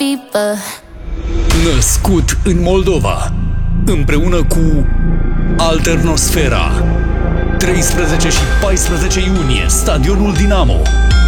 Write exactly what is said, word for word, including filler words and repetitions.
fever. Născut în Moldova, împreună cu Alternosfera. treisprezece și paisprezece iunie, Stadionul Dinamo.